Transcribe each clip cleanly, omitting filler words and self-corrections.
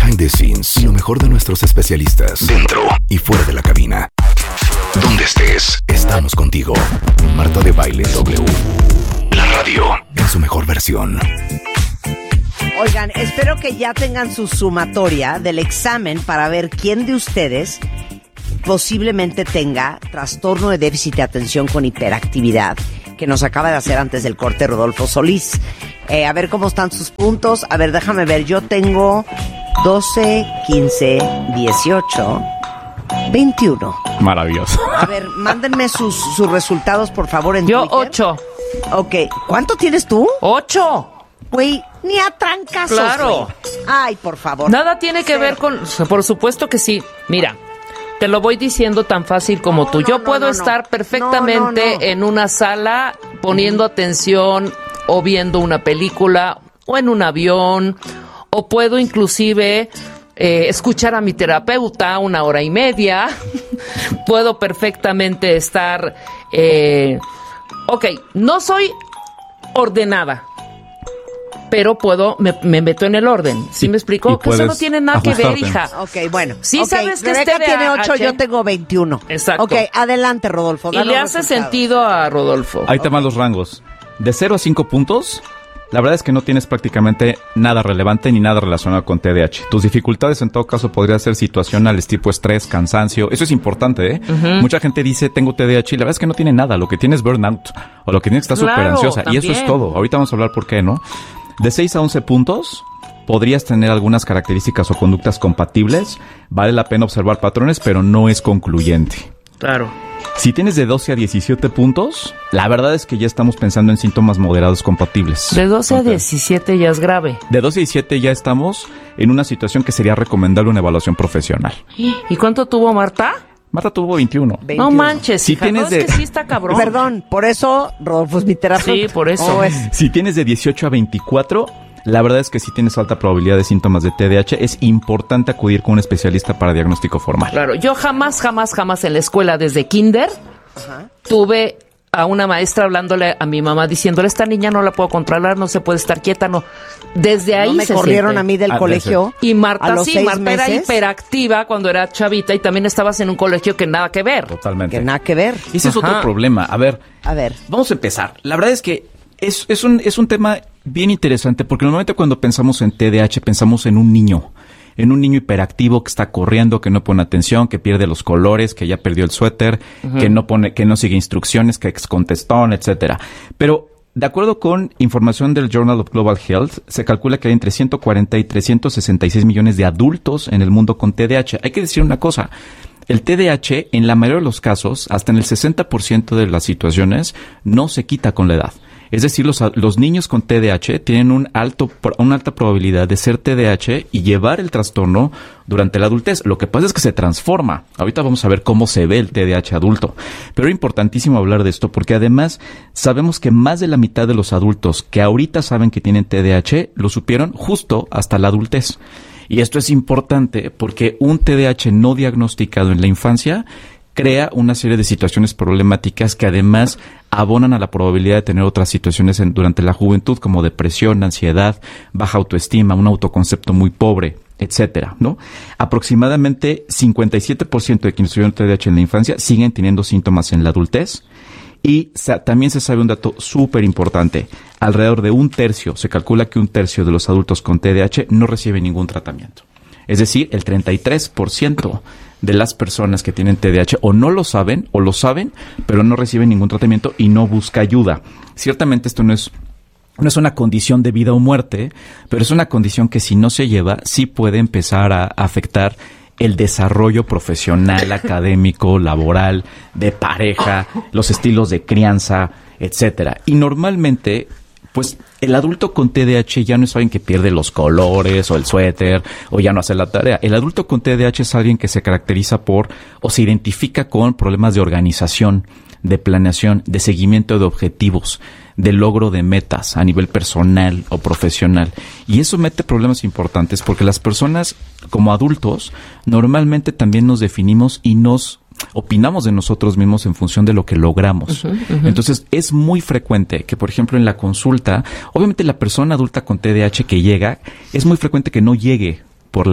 behind the scenes y lo mejor de nuestros especialistas, dentro y fuera de la cabina. Donde estés, estamos contigo. Marta de Baile W. La radio en su mejor versión. Oigan, espero que ya tengan su sumatoria del examen para ver quién de ustedes posiblemente tenga trastorno de déficit de atención con hiperactividad, que nos acaba de hacer antes del corte Rodolfo Solís. A ver cómo están sus puntos. A ver, déjame ver. Yo tengo 12, 15, 18, 21. Maravilloso. A ver, mándenme sus resultados, por favor, en Yo Twitter. 8. Ok. ¿Cuánto tienes tú? 8. Güey, ni a trancazos, Claro. güey. Ay, por favor. Nada tiene que ver con... Por supuesto que sí. Mira, te lo voy diciendo tan fácil como tú. Yo puedo estar perfectamente en una sala poniendo atención o viendo una película o en un avión, o puedo inclusive escuchar a mi terapeuta 1 hora y media. Puedo perfectamente estar... no soy ordenada, pero me meto en el orden. ¿Sí me explico? Que eso no tiene nada que ver, hija. Ok, bueno. Sí, okay, sabes que Rebeca tiene 8, TDAH. yo tengo 21. Exacto. Ok, adelante, Rodolfo. Y le hace sentido a Rodolfo. Ahí te van los rangos. De 0 a 5 puntos, la verdad es que no tienes prácticamente nada relevante ni nada relacionado con TDAH. Tus dificultades en todo caso podrían ser situacionales, tipo estrés, cansancio. Eso es importante, ¿eh? Uh-huh. Mucha gente dice, tengo TDAH, y la verdad es que no tiene nada. Lo que tiene es burnout, o lo que tiene es que estar súper ansiosa. Y eso es todo. Ahorita vamos a hablar por qué, ¿no? De 6 a 11 puntos, podrías tener algunas características o conductas compatibles. Vale la pena observar patrones, pero no es concluyente. Claro. Si tienes de 12 a 17 puntos, la verdad es que ya estamos pensando en síntomas moderados compatibles. De 12 a 17 ya es grave. De 12 a 17 ya estamos en una situación que sería recomendable una evaluación profesional. ¿Y cuánto tuvo Marta? Marta tuvo 21. 21. No manches, Si hija, tienes no, es que sí está cabrón. Perdón, por eso Rodolfo es mi terapeuta. Sí, por eso. ¿Cómo ves? Si tienes de 18 a 24, la verdad es que si tienes alta probabilidad de síntomas de TDAH, es importante acudir con un especialista para diagnóstico formal. Claro, yo jamás en la escuela desde kinder tuve a una maestra hablándole a mi mamá diciéndole, esta niña no la puedo controlar, no se puede estar quieta, no. Desde ahí No me se corrieron siente. a mí del colegio. Y Marta a los 6 Marta era meses. hiperactiva cuando era chavita y también estabas en un colegio que nada que ver. Totalmente. Que nada que ver. Ese es Ajá. otro problema. A ver, A ver. vamos a empezar. La verdad es que es un tema bien interesante porque normalmente cuando pensamos en TDAH pensamos en un niño hiperactivo que está corriendo, que no pone atención, que pierde los colores, que ya perdió el suéter, que no sigue instrucciones, que es contestón, etcétera. Pero de acuerdo con información del Journal of Global Health, se calcula que hay entre 140 y 366 millones de adultos en el mundo con TDAH. Hay que decir una cosa. El TDAH, en la mayoría de los casos, hasta en el 60% de las situaciones, no se quita con la edad. Es decir, los niños con TDAH tienen una alta probabilidad de ser TDAH y llevar el trastorno durante la adultez. Lo que pasa es que se transforma. Ahorita vamos a ver cómo se ve el TDAH adulto. Pero es importantísimo hablar de esto porque además sabemos que más de la mitad de los adultos que ahorita saben que tienen TDAH lo supieron justo hasta la adultez. Y esto es importante porque un TDAH no diagnosticado en la infancia crea una serie de situaciones problemáticas que además abonan a la probabilidad de tener otras situaciones durante la juventud como depresión, ansiedad, baja autoestima, un autoconcepto muy pobre, etcétera, ¿no? Aproximadamente 57% de quienes tuvieron TDAH en la infancia siguen teniendo síntomas en la adultez. Y también se sabe un dato súper importante. Alrededor de se calcula que 1/3 de los adultos con TDAH no recibe ningún tratamiento. Es decir, el 33% de las personas que tienen TDAH o no lo saben, o lo saben, pero no reciben ningún tratamiento y no busca ayuda. Ciertamente esto no es una condición de vida o muerte, pero es una condición que si no se lleva, sí puede empezar a afectar el desarrollo profesional, académico, laboral, de pareja, los estilos de crianza, etcétera. Y normalmente, pues, el adulto con TDAH ya no es alguien que pierde los colores o el suéter o ya no hace la tarea. El adulto con TDAH es alguien que se caracteriza por o se identifica con problemas de organización, de planeación, de seguimiento de objetivos, de logro de metas a nivel personal o profesional. Y eso mete problemas importantes porque las personas como adultos normalmente también nos definimos y nos opinamos de nosotros mismos en función de lo que logramos. Entonces es muy frecuente que, por ejemplo, en la consulta, obviamente la persona adulta con TDAH que llega, es muy frecuente que no llegue por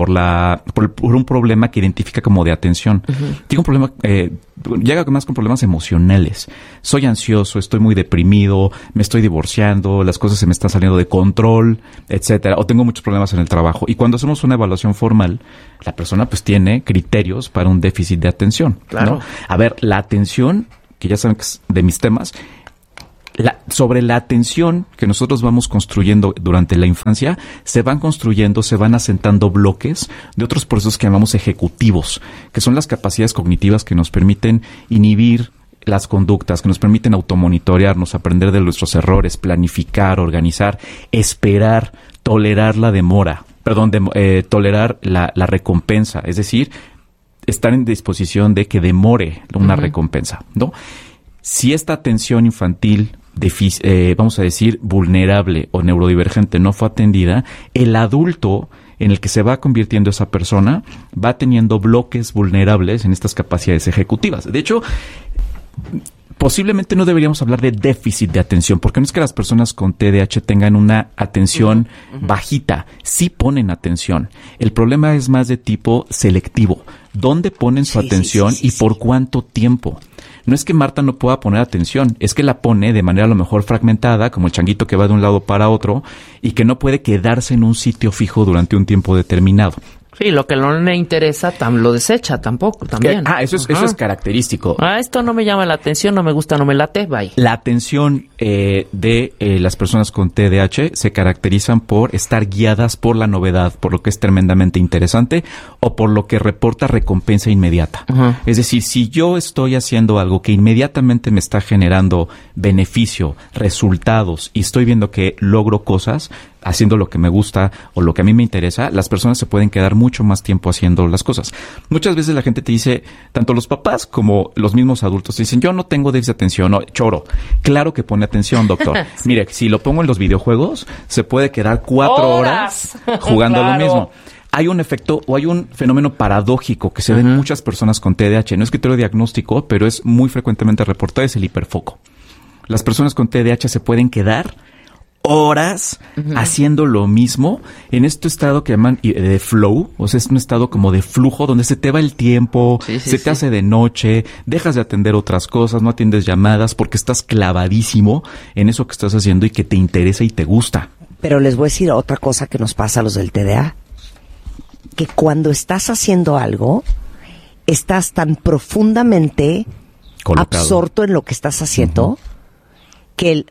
un problema que identifica como de atención. Tiene un problema, llega más con problemas emocionales. Soy ansioso, estoy muy deprimido, me estoy divorciando, las cosas se me están saliendo de control, etcétera, o tengo muchos problemas en el trabajo. Y cuando hacemos una evaluación formal, la persona pues tiene criterios para un déficit de atención. Claro. ¿No? A ver, la atención, que ya saben que es de mis temas, sobre la atención que nosotros vamos construyendo durante la infancia, se van asentando bloques de otros procesos que llamamos ejecutivos, que son las capacidades cognitivas que nos permiten inhibir las conductas, que nos permiten automonitorearnos, aprender de nuestros errores, planificar, organizar, esperar, tolerar la demora, tolerar la recompensa, es decir, estar en disposición de que demore una recompensa, ¿no? Si esta atención infantil, vamos a decir, vulnerable o neurodivergente no fue atendida, el adulto en el que se va convirtiendo esa persona va teniendo bloques vulnerables en estas capacidades ejecutivas. De hecho, posiblemente no deberíamos hablar de déficit de atención, porque no es que las personas con TDAH tengan una atención bajita, sí ponen atención. El problema es más de tipo selectivo. ¿Dónde ponen su atención y por cuánto tiempo? No es que Marta no pueda poner atención, es que la pone de manera a lo mejor fragmentada, como el changuito que va de un lado para otro, y que no puede quedarse en un sitio fijo durante un tiempo determinado. Sí, lo que no le interesa lo desecha también. Eso es característico. Esto no me llama la atención, no me gusta, no me late, bye. La atención de las personas con TDAH se caracterizan por estar guiadas por la novedad, por lo que es tremendamente interesante o por lo que reporta recompensa inmediata. Es decir, si yo estoy haciendo algo que inmediatamente me está generando beneficio, resultados y estoy viendo que logro cosas, haciendo lo que me gusta o lo que a mí me interesa, las personas se pueden quedar mucho más tiempo haciendo las cosas. Muchas veces la gente te dice, tanto los papás como los mismos adultos, dicen, yo no tengo déficit de atención, no, choro. Claro que pone atención, doctor. Sí. Mire, si lo pongo en los videojuegos, se puede quedar 4 horas jugando lo mismo. Hay un efecto o hay un fenómeno paradójico que se ve en muchas personas con TDAH. No es criterio diagnóstico, pero es muy frecuentemente reportado, es el hiperfoco. Las personas con TDAH se pueden quedar horas haciendo lo mismo en este estado que llaman de flow, o sea, es un estado como de flujo donde se te va el tiempo, se te hace de noche, dejas de atender otras cosas, no atiendes llamadas porque estás clavadísimo en eso que estás haciendo y que te interesa y te gusta. Pero les voy a decir otra cosa que nos pasa a los del TDA, que cuando estás haciendo algo, estás tan profundamente absorto en lo que estás haciendo que el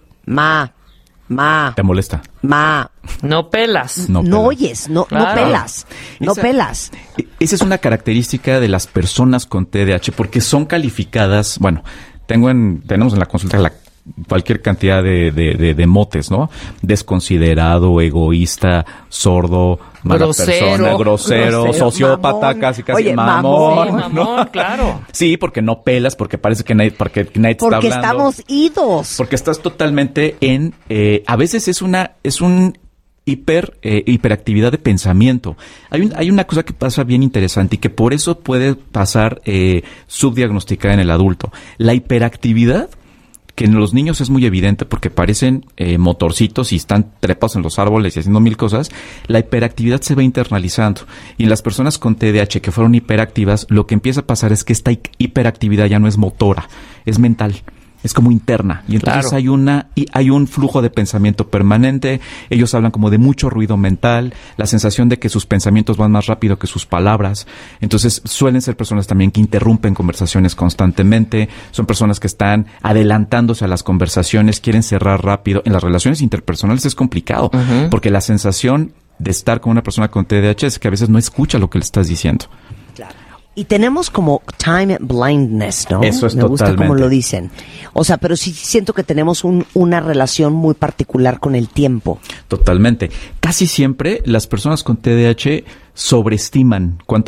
te molesta. No pelas. No oyes, no pelas. No pelas. Esa es una característica de las personas con TDAH porque son calificadas, bueno, tenemos en la consulta cualquier cantidad de motes, ¿no? Desconsiderado, egoísta, sordo, mala persona, grosero, sociópata, mamón. Casi Oye, mamón, ¿no? Claro. Sí, porque no pelas, porque parece que nadie te está hablando. Porque estamos idos. Porque estás totalmente a veces es un hiperactividad de pensamiento. Hay una cosa que pasa bien interesante y que por eso puede pasar subdiagnosticada en el adulto. La hiperactividad, que en los niños es muy evidente porque parecen motorcitos y están trepados en los árboles y haciendo mil cosas, la hiperactividad se va internalizando. Y en las personas con TDAH que fueron hiperactivas, lo que empieza a pasar es que esta hiperactividad ya no es motora, es mental. Es como interna. Y entonces hay un flujo de pensamiento permanente. Ellos hablan como de mucho ruido mental, la sensación de que sus pensamientos van más rápido que sus palabras. Entonces suelen ser personas también que interrumpen conversaciones constantemente. Son personas que están adelantándose a las conversaciones, quieren cerrar rápido. En las relaciones interpersonales es complicado, porque la sensación de estar con una persona con TDAH es que a veces no escucha lo que le estás diciendo. Claro. Y tenemos como time blindness, ¿no? Eso es Me gusta como lo dicen. O sea, pero sí siento que tenemos una relación muy particular con el tiempo. Totalmente. Casi siempre las personas con TDAH subestiman cuánto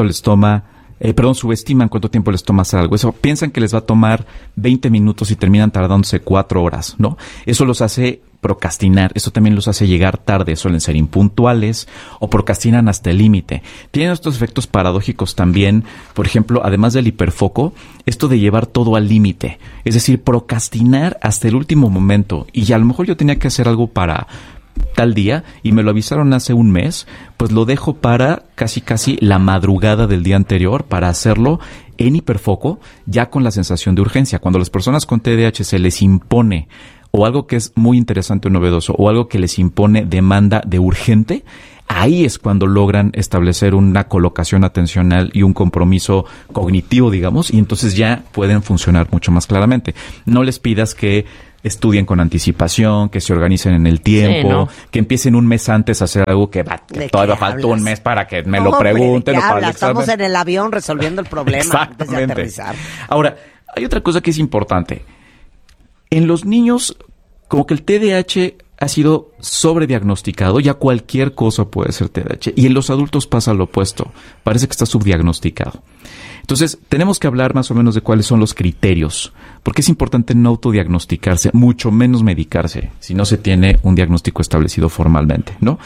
tiempo les toma hacer algo. Eso, piensan que les va a tomar 20 minutos y terminan tardándose 4 horas, ¿no? Eso los hace procrastinar, eso también los hace llegar tarde, suelen ser impuntuales o procrastinan hasta el límite. Tienen estos efectos paradójicos también, por ejemplo, además del hiperfoco, esto de llevar todo al límite, es decir, procrastinar hasta el último momento. Y a lo mejor yo tenía que hacer algo para tal día y me lo avisaron hace un mes, pues lo dejo para casi la madrugada del día anterior para hacerlo en hiperfoco, ya con la sensación de urgencia. Cuando a las personas con TDAH se les impone o algo que es muy interesante o novedoso o algo que les impone demanda de urgente, ahí es cuando logran establecer una colocación atencional y un compromiso cognitivo, digamos, y entonces ya pueden funcionar mucho más claramente. No les pidas que estudien con anticipación, que se organicen en el tiempo, sí, ¿no? Que empiecen un mes antes a hacer algo que todavía falta un mes para que me lo pregunten. Para el examen. Estamos en el avión resolviendo el problema antes de aterrizar. Ahora, hay otra cosa que es importante. En los niños, como que el TDAH ha sido sobrediagnosticado, ya cualquier cosa puede ser TDAH. Y en los adultos pasa lo opuesto. Parece que está subdiagnosticado. Entonces, tenemos que hablar más o menos de cuáles son los criterios, porque es importante no autodiagnosticarse, mucho menos medicarse, si no se tiene un diagnóstico establecido formalmente, ¿no?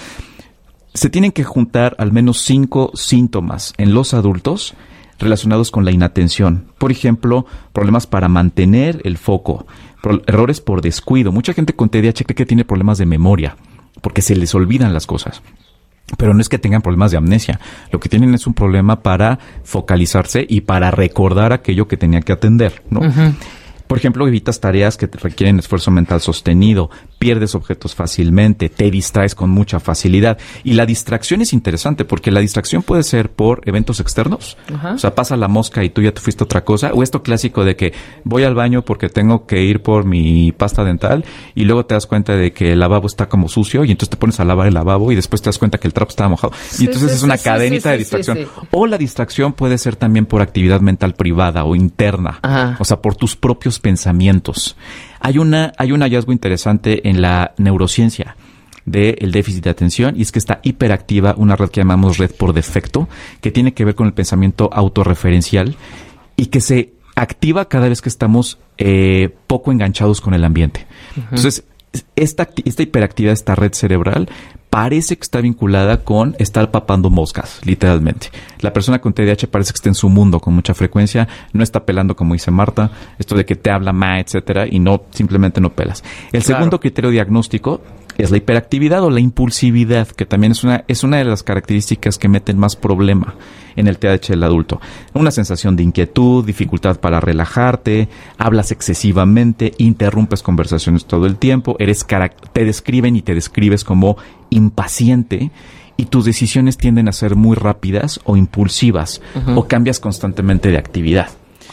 Se tienen que juntar al menos 5 síntomas en los adultos relacionados con la inatención. Por ejemplo, problemas para mantener el foco, errores por descuido. Mucha gente con TDAH cree que tiene problemas de memoria, porque se les olvidan las cosas. Pero no es que tengan problemas de amnesia. Lo que tienen es un problema para focalizarse y para recordar aquello que tenía que atender, ¿no? Uh-huh. Por ejemplo, evitas tareas que requieren esfuerzo mental sostenido, pierdes objetos fácilmente, te distraes con mucha facilidad. Y la distracción es interesante porque la distracción puede ser por eventos externos. Uh-huh. O sea, pasa la mosca y tú ya te fuiste a otra cosa. O esto clásico de que voy al baño porque tengo que ir por mi pasta dental y luego te das cuenta de que el lavabo está como sucio y entonces te pones a lavar el lavabo y después te das cuenta que el trapo estaba mojado. Y entonces es una cadenita de distracción. Sí. O la distracción puede ser también por actividad mental privada o interna. Uh-huh. O sea, por tus propios pensamientos. Hay un hallazgo interesante en la neurociencia del déficit de atención y es que está hiperactiva una red que llamamos red por defecto, que tiene que ver con el pensamiento autorreferencial y que se activa cada vez que estamos poco enganchados con el ambiente. Uh-huh. Entonces, esta hiperactividad, esta red cerebral, parece que está vinculada con estar papando moscas, literalmente. La persona con TDAH parece que está en su mundo con mucha frecuencia, no está pelando como dice Marta, esto de que te habla etcétera, y no, simplemente no pelas. El segundo criterio diagnóstico es la hiperactividad o la impulsividad, que también es una de las características que meten más problema en el TDAH del adulto. Una sensación de inquietud, dificultad para relajarte, hablas excesivamente, interrumpes conversaciones todo el tiempo, te describen y te describes como impaciente y tus decisiones tienden a ser muy rápidas o impulsivas, uh-huh, o cambias constantemente de actividad.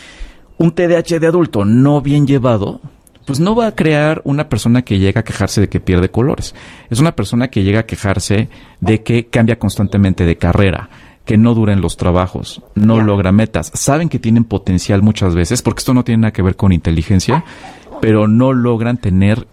Un TDAH de adulto no bien llevado, pues no va a crear una persona que llega a quejarse de que pierde colores. Es una persona que llega a quejarse de que cambia constantemente de carrera, que no dura en los trabajos, no logra metas. Saben que tienen potencial muchas veces, porque esto no tiene nada que ver con inteligencia, pero no logran tener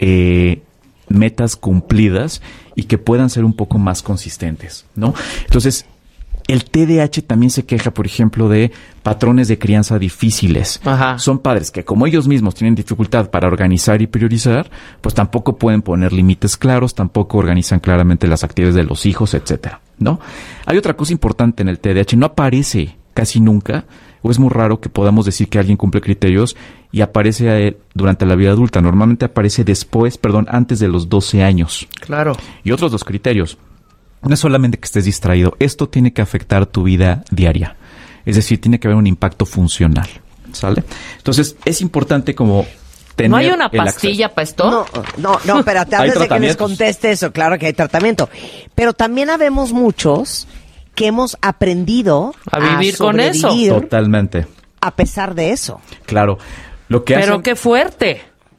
metas cumplidas y que puedan ser un poco más consistentes, ¿no? Entonces, el TDAH también se queja, por ejemplo, de patrones de crianza difíciles. Ajá. Son padres que, como ellos mismos tienen dificultad para organizar y priorizar, pues tampoco pueden poner límites claros, tampoco organizan claramente las actividades de los hijos, etcétera, ¿no? Hay otra cosa importante en el TDAH, no aparece casi nunca, o es muy raro que podamos decir que alguien cumple criterios y aparece durante la vida adulta. Normalmente aparece antes de los 12 años. Claro. Y otros 2 criterios. No es solamente que estés distraído, esto tiene que afectar tu vida diaria. Es decir, tiene que haber un impacto funcional, ¿sale? Entonces, es importante como tener... ¿No hay una pastilla para esto? No, espérate, antes de que les conteste eso, claro que hay tratamiento. Pero también habemos muchos que hemos aprendido a vivir con eso. Totalmente. A pesar de eso. Claro. Pero qué fuerte.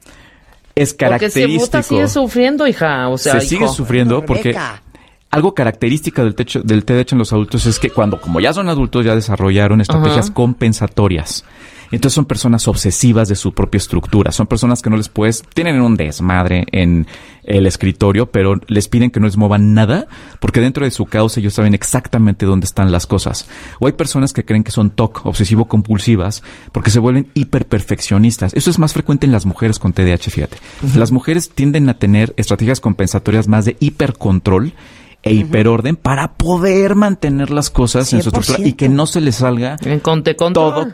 Es característico. Porque si Buta sigue sufriendo, hija. O sea, sigue sufriendo porque... Algo característica del TDAH en los adultos es que como ya son adultos, ya desarrollaron estrategias compensatorias. Entonces son personas obsesivas de su propia estructura. Son personas que no les tienen un desmadre en el escritorio, pero les piden que no les muevan nada, porque dentro de su caos ellos saben exactamente dónde están las cosas. O hay personas que creen que son TOC, obsesivo-compulsivas, porque se vuelven hiperperfeccionistas. Eso es más frecuente en las mujeres con TDAH, fíjate. Uh-huh. Las mujeres tienden a tener estrategias compensatorias más de hipercontrol, e hiperorden para poder mantener las cosas 100%. En su estructura y que no se les salga todo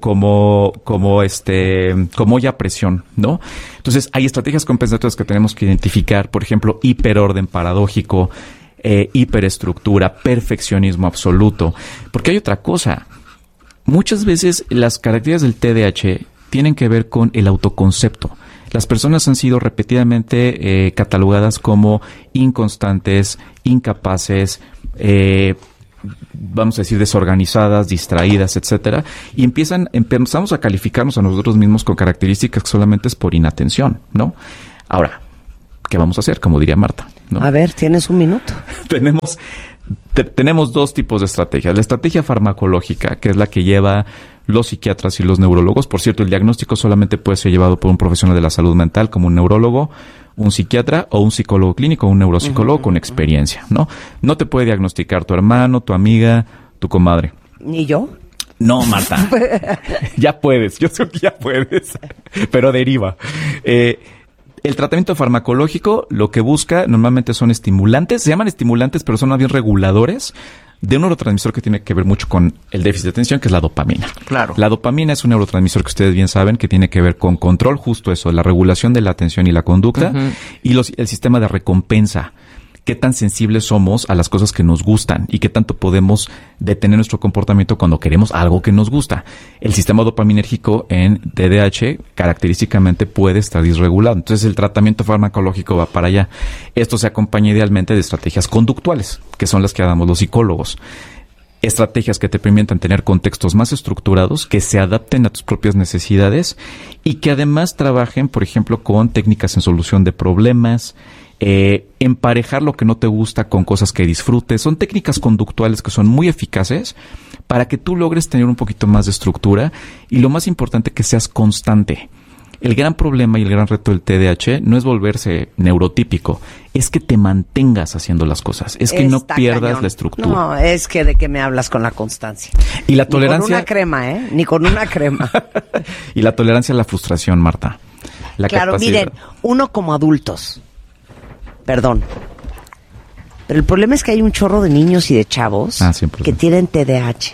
como olla a presión, ¿no? Entonces, hay estrategias compensatorias que tenemos que identificar, por ejemplo, hiperorden paradójico, hiperestructura, perfeccionismo absoluto. Porque hay otra cosa. Muchas veces las características del TDAH tienen que ver con el autoconcepto. Las personas han sido repetidamente catalogadas como inconstantes, incapaces, vamos a decir desorganizadas, distraídas, etcétera, y empezamos a calificarnos a nosotros mismos con características que solamente es por inatención, ¿no? Ahora, ¿qué vamos a hacer? Como diría Marta, ¿no? A ver, tienes un minuto. Tenemos dos tipos de estrategias. La estrategia farmacológica, que es la que lleva los psiquiatras y los neurólogos. Por cierto, el diagnóstico solamente puede ser llevado por un profesional de la salud mental, como un neurólogo, un psiquiatra o un psicólogo clínico, un neuropsicólogo con experiencia, ¿no? No te puede diagnosticar tu hermano, tu amiga, tu comadre. ¿Ni yo? No, Marta. Ya puedes. Yo sé que ya puedes. Pero deriva. El tratamiento farmacológico lo que busca normalmente son estimulantes. Se llaman estimulantes, pero son más bien reguladores de un neurotransmisor que tiene que ver mucho con el déficit de atención, que es la dopamina. Claro. La dopamina es un neurotransmisor que ustedes bien saben que tiene que ver con control, justo eso, la regulación de la atención y la conducta, y el sistema de recompensa. Qué tan sensibles somos a las cosas que nos gustan y qué tanto podemos detener nuestro comportamiento cuando queremos algo que nos gusta. El sistema dopaminérgico en TDAH característicamente puede estar disregulado. Entonces el tratamiento farmacológico va para allá. Esto se acompaña idealmente de estrategias conductuales, que son las que damos los psicólogos. Estrategias que te permitan tener contextos más estructurados, que se adapten a tus propias necesidades y que además trabajen, por ejemplo, con técnicas en solución de problemas, emparejar lo que no te gusta con cosas que disfrutes. Son técnicas conductuales que son muy eficaces para que tú logres tener un poquito más de estructura y lo más importante, que seas constante. El gran problema y el gran reto del TDAH no es volverse neurotípico, es que te mantengas haciendo las cosas, es que no pierdas la estructura. No, es que de qué me hablas con la constancia. Y la tolerancia... Ni con una crema, ni con una crema. Y la tolerancia a la frustración, Marta. Claro, miren, uno como adultos... Perdón. Pero el problema es que hay un chorro de niños y de chavos que tienen TDAH.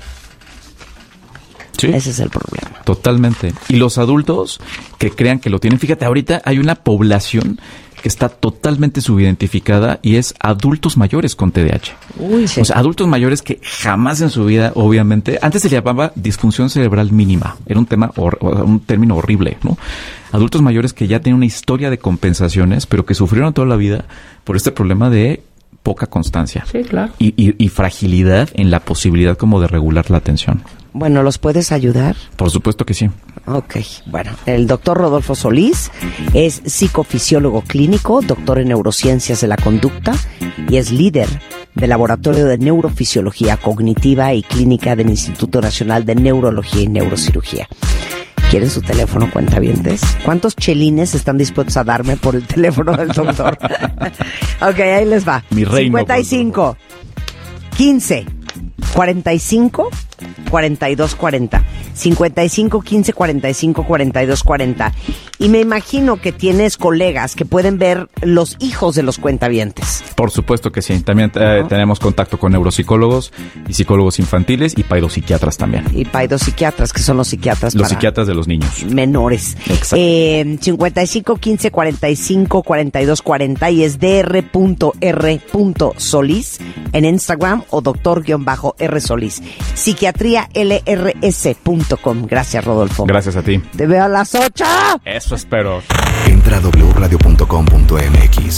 Sí. Ese es el problema. Totalmente. Y los adultos que crean que lo tienen, fíjate, ahorita hay una población que está totalmente subidentificada y es adultos mayores con TDAH. Uy, sí. O sea, adultos mayores que jamás en su vida, obviamente, antes se llamaba disfunción cerebral mínima. Era un término horrible, ¿no? Adultos mayores que ya tienen una historia de compensaciones, pero que sufrieron toda la vida por este problema de poca constancia. Sí, claro. Y fragilidad en la posibilidad como de regular la atención. Bueno, ¿los puedes ayudar? Por supuesto que sí. Ok, bueno, el doctor Rodolfo Solís es psicofisiólogo clínico, doctor en neurociencias de la conducta y es líder del Laboratorio de Neurofisiología Cognitiva y Clínica del Instituto Nacional de Neurología y Neurocirugía. ¿Quieren su teléfono, cuentavientes? ¿Cuántos chelines están dispuestos a darme por el teléfono del doctor? Ok, ahí les va. Mi reino. 55 15 45 42 40. 55 15 45 42 40. Y me imagino que tienes colegas que pueden ver los hijos de los cuentavientes. Por supuesto que sí. También tenemos contacto con neuropsicólogos y psicólogos infantiles y paidopsiquiatras también. Y paidopsiquiatras, que son los psiquiatras los psiquiatras de los niños menores. Exacto. 55 15 45 42 40 y es dr.r.solís en Instagram o doctor-r Solís. psiquiatrialrs.com. Gracias, Rodolfo. Gracias a ti. Te veo a las 8. Eso espero. Entra a wradio.com.mx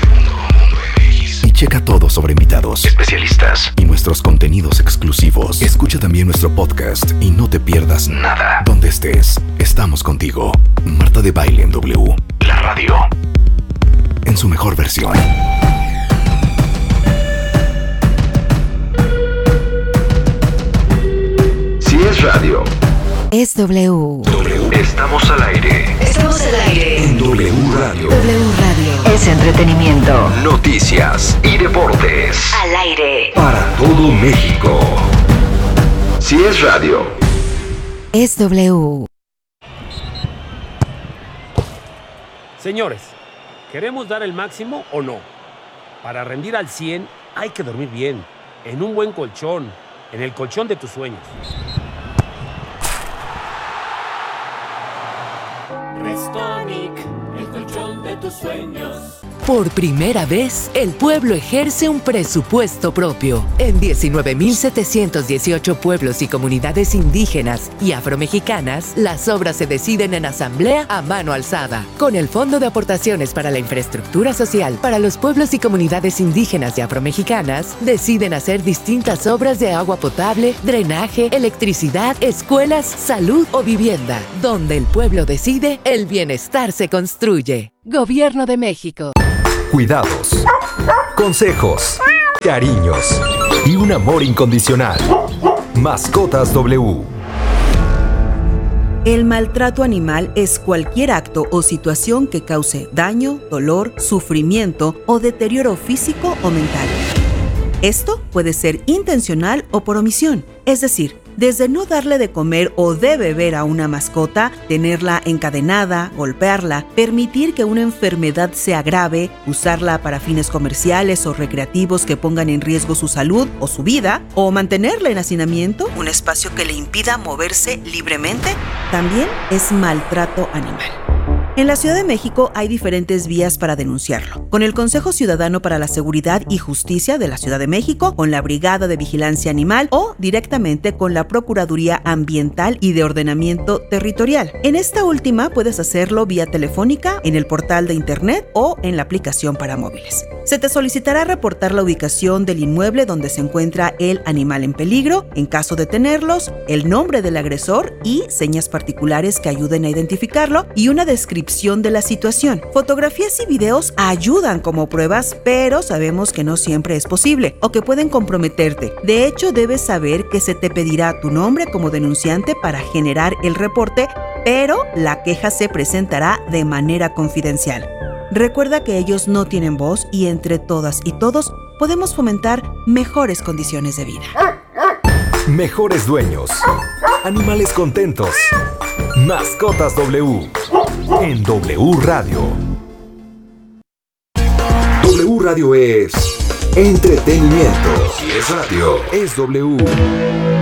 y checa todo sobre invitados, especialistas y nuestros contenidos exclusivos. Escucha también nuestro podcast y no te pierdas nada. Donde estés, estamos contigo. Marta de Baile en W. La radio. En su mejor versión. Si es radio, es W. Estamos al aire. Estamos al aire. En W Radio. W Radio. Es entretenimiento. Noticias y deportes. Al aire. Para todo México. Si es radio, es W. Señores, ¿queremos dar el máximo o no? Para rendir al 100 hay que dormir bien, en un buen colchón, en el colchón de tus sueños. Restonic, el colchón de tus sueños. Por primera vez, el pueblo ejerce un presupuesto propio. En 19.718 pueblos y comunidades indígenas y afromexicanas, las obras se deciden en asamblea a mano alzada. Con el Fondo de Aportaciones para la Infraestructura Social para los pueblos y comunidades indígenas y afromexicanas, deciden hacer distintas obras de agua potable, drenaje, electricidad, escuelas, salud o vivienda. Donde el pueblo decide, el bienestar se construye. Gobierno de México. Cuidados, consejos, cariños y un amor incondicional. Mascotas W. El maltrato animal es cualquier acto o situación que cause daño, dolor, sufrimiento o deterioro físico o mental. Esto puede ser intencional o por omisión, es decir, desde no darle de comer o de beber a una mascota, tenerla encadenada, golpearla, permitir que una enfermedad se agrave, usarla para fines comerciales o recreativos que pongan en riesgo su salud o su vida, o mantenerla en hacinamiento, un espacio que le impida moverse libremente, también es maltrato animal. En la Ciudad de México hay diferentes vías para denunciarlo. Con el Consejo Ciudadano para la Seguridad y Justicia de la Ciudad de México, con la Brigada de Vigilancia Animal o directamente con la Procuraduría Ambiental y de Ordenamiento Territorial. En esta última puedes hacerlo vía telefónica, en el portal de internet o en la aplicación para móviles. Se te solicitará reportar la ubicación del inmueble donde se encuentra el animal en peligro, en caso de tenerlos, el nombre del agresor y señas particulares que ayuden a identificarlo y una descripción de la situación. Fotografías y videos ayudan como pruebas, pero sabemos que no siempre es posible o que pueden comprometerte. De hecho, debes saber que se te pedirá tu nombre como denunciante para generar el reporte, pero la queja se presentará de manera confidencial. Recuerda que ellos no tienen voz y entre todas y todos podemos fomentar mejores condiciones de vida. Mejores dueños. Animales contentos. Mascotas W. En W Radio. W Radio es entretenimiento. Si es radio, es W.